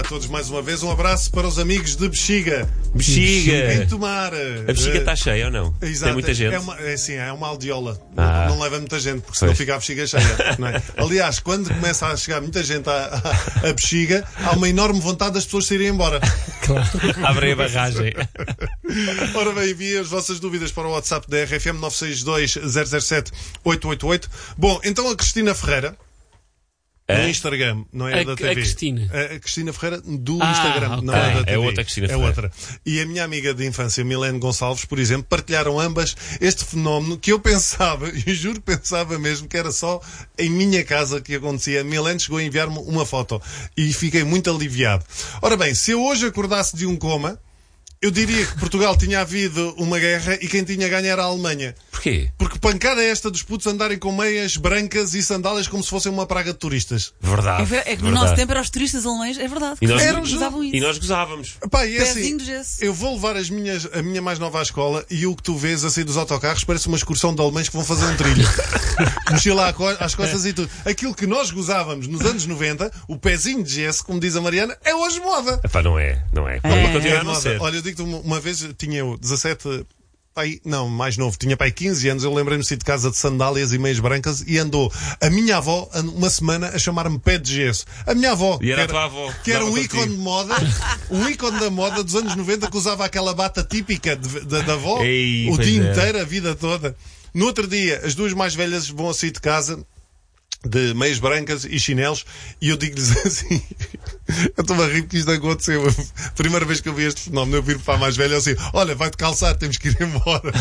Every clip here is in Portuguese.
A todos mais uma vez, um abraço para os amigos de Bexiga. Bexiga! Em Tomar. A Bexiga está cheia ou não? Exato. Tem muita gente? É uma aldeola. Ah. Não leva muita gente, porque senão fica a Bexiga cheia. Não é? Aliás, quando começa a chegar muita gente a Bexiga, há uma enorme vontade das pessoas saírem embora. Claro. Abrem a barragem. Ora bem, enviem as vossas dúvidas para o WhatsApp da RFM 962 007 888. Bom, então a Cristina Ferreira. No Instagram, não é da TV. A Cristina. A Cristina Ferreira do Instagram, okay. não é da TV. É outra Cristina Ferreira. É outra. E a minha amiga de infância, Milene Gonçalves, por exemplo, partilharam ambas este fenómeno que eu pensava, e juro que pensava mesmo que era só em minha casa que acontecia. A Milene chegou a enviar-me uma foto e fiquei muito aliviado. Ora bem, se eu hoje acordasse de um coma, eu diria que Portugal tinha havido uma guerra e quem tinha ganho era a Alemanha. Porquê? Porque pancada é esta dos putos andarem com meias brancas e sandálias como se fossem uma praga de turistas. Verdade. É que no nosso tempo eram os turistas alemães, é verdade. E nós, usavam isso. e nós gozávamos. Pá, e é assim, Pezinho de gesso. eu vou levar a minha mais nova à escola e o que tu vês a sair dos autocarros parece uma excursão de alemães que vão fazer um trilho. Mochila às costas e tudo. Aquilo que nós gozávamos nos anos 90, o pezinho de gesso, como diz a Mariana, é hoje moda. Epá, não é. Vamos continuar a não moda. ser. Olha, eu digo-te, uma vez tinha eu 17... mais novo, tinha pai 15 anos, eu lembrei-me de sair de casa de sandálias e meias brancas e andou a minha avó uma semana a chamar-me pé de gesso. A minha avó, E era a tua avó. que era um Dava ícone de moda, um ícone da moda dos anos 90 que usava aquela bata típica da avó Ei, o pois dia é. inteiro, a vida toda. No outro dia, as duas mais velhas vão a sair de casa de meias brancas e chinelos e eu digo-lhes assim, eu estou a rir porque isto aconteceu. A primeira vez que eu vi este fenómeno, eu viro para a mais velha assim, olha, vai-te calçar, temos que ir embora.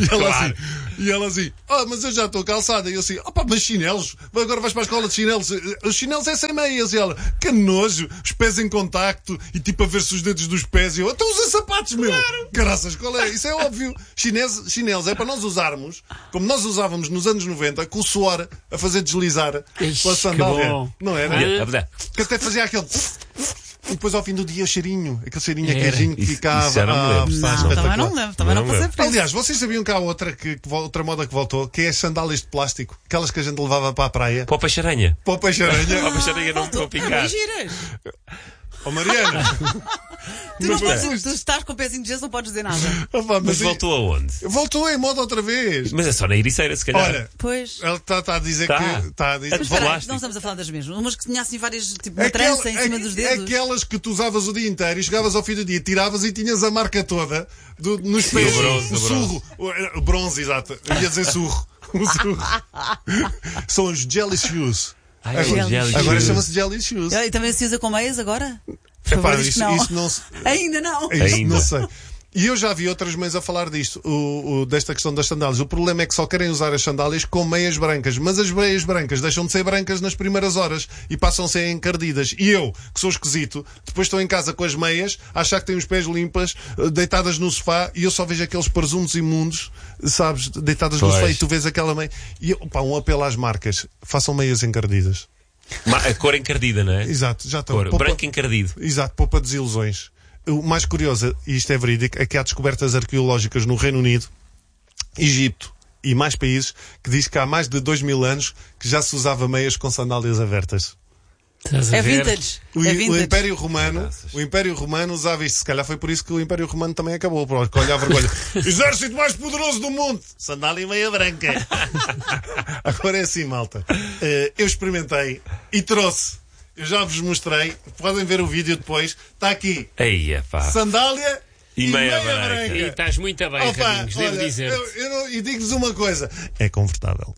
E ela assim, mas eu já estou calçada. E eu assim, mas chinelos, agora vais para a escola de chinelos. Os chinelos é sem meias. E ela, que nojo, os pés em contacto e tipo a ver-se os dedos dos pés. E eu, então usa sapatos, meu. Caraças, qual é? Isso é óbvio. Chinelos é para nós usarmos, como nós usávamos nos anos 90, com o suor a fazer deslizar pela sandália. que bom. Não era? Que até fazia aquele... E depois ao fim do dia o cheirinho, aquele cheirinho a queijinho que ficava. Isso já não me lembro. Também não lembro, também não passei por isso. Aliás, vocês sabiam que há outra moda que voltou, que é as sandálias de plástico, aquelas que a gente levava para a praia. Para o peixe-aranha. Para o peixe-aranha. Para o peixe-aranha não me vou picar. giras. Oh Mariana! Tu estás com o pezinho de gesso, não podes dizer nada. Mas voltou aonde? Voltou em moda outra vez. Mas é só na Ericeira, se calhar. Olha, Pois. ela está a dizer Tá. que... Está a dizer... Mas espera aí, plástico. não estamos a falar das mesmas. Umas que tinha assim várias, tipo, uma trança em cima dos dedos. Aquelas que tu usavas o dia inteiro e chegavas ao fim do dia, tiravas e tinhas a marca toda nos pés. bronze, o surro. O bronze, exato. Eu ia dizer surro. O surro. São os jelly shoes. Agora chama-se jelly shoes. E também se usa com meias agora? Por Epá, favor, diz que não. isso não se... Ainda não. Isso Ainda. não sei. E eu já vi outras mães a falar disto, desta questão das sandálias. O problema é que só querem usar as sandálias com meias brancas, mas as meias brancas deixam de ser brancas nas primeiras horas e passam a ser encardidas. E eu, que sou esquisito, depois estou em casa com as meias, a achar que tenho os pés limpas, deitadas no sofá, e eu só vejo aqueles presuntos imundos, sabes, deitadas no sofá, e tu vês aquela meia. E um apelo às marcas: façam meias encardidas. A cor encardida, não é? Exato, já estou. Branco encardido. Exato, poupa desilusões. O mais curioso, e isto é verídico, é que há descobertas arqueológicas no Reino Unido, Egito e mais países que diz que há mais de 2000 anos que já se usava meias com sandálias abertas. Estás a É ver? vintage. O É vintage. Império Romano usava isto. Se calhar foi por isso que o Império Romano também acabou. Porque olha a vergonha. Exército mais poderoso do mundo. Sandália e meia branca. Agora é assim, malta. Eu experimentei e trouxe. Eu já vos mostrei. Podem ver o vídeo depois. Está aqui. Eia, pá. Sandália E meia branca. E estás muito bem, Opa, Raminhos, devo olha, dizer. e digo-vos uma coisa. É confortável.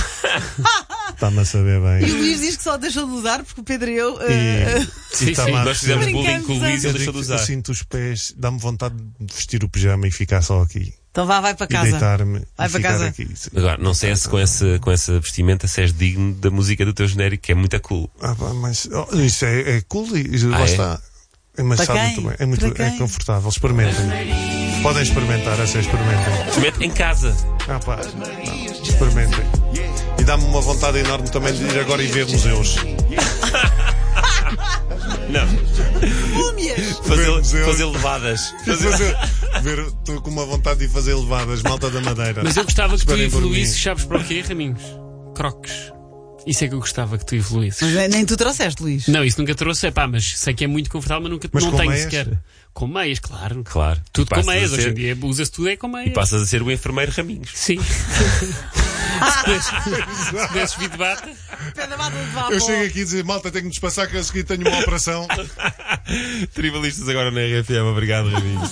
Está-me a saber bem. E o Luís diz que só deixou de usar porque o Pedro e eu. Sim, está-me sim, a Nós fizemos Brincamos, bullying com o Luís e Eu ele deixou de usar. sinto os pés, dá-me vontade de vestir o pijama e ficar só aqui. Então vai para E casa. deitar-me Vai e para ficar casa. aqui. Agora, não sei se com essa vestimenta se és digno da música do teu genérico, que é muito cool. Mas isso é cool e lá é? está. Mas Para sabe quem? muito bem. É Para quem? confortável. Experimentem. Podem experimentar, experimentem. Mete em casa. Experimentem. E dá-me uma vontade enorme também de ir agora e ver museus. Não. Múmias! Fazer levadas. Estou com uma vontade de ir fazer levadas, malta da Madeira. Mas eu gostava que tu Esperem por evoluísses, mim. sabes para o quê, Raminhos? Croques. Isso é que eu gostava que tu evoluísses. Mas nem tu trouxeste, Luís. Não, isso nunca trouxe. Mas sei que é muito confortável, mas nunca Mas não com tenho meias? sequer. Com meias, claro. Claro. Tudo E com passas meias. a Hoje em ser- dia usa-se tudo é com meias. E passas a ser o enfermeiro Raminhos. Sim. Se desses vir de bata. Pé da bata de vapor. Eu chego aqui e dizer, malta, tenho que nos passar que a seguir tenho uma operação. Tribalistas agora na RFM. Obrigado, Raminhos.